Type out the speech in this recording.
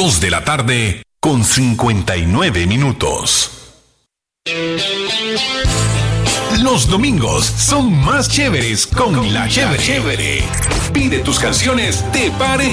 2 de la tarde con 59 minutos. Los domingos son más chéveres con La Chévere. Pide tus canciones, te pare